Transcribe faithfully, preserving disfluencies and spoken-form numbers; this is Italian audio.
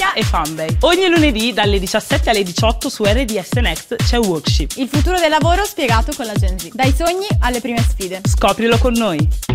Italia e Fanbay. Ogni lunedì dalle diciassette alle diciotto su R D S Next c'è Workship. Il futuro del lavoro spiegato con la Gen Z. Dai sogni alle prime sfide. Scoprilo con noi.